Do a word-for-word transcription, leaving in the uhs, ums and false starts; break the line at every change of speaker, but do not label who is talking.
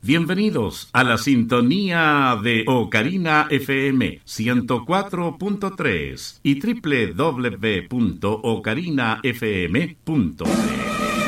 Bienvenidos a la sintonía de Ocarina F M ciento cuatro punto tres y doble u doble u doble u punto ocarina f m punto c.